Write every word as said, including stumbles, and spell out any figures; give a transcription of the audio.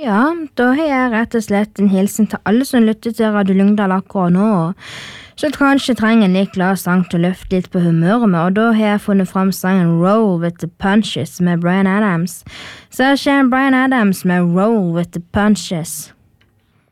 Ja, da har jeg rett og slett en hilsen til alle som lytter til Radio Lyngdal akkurat nå, så kanskje trenger en litt glad sang til å løfte litt på humøret med, og da har jeg funnet frem sangen Roll with the Punches med Bryan Adams. Så her kommer Bryan Adams med Roll with the Punches.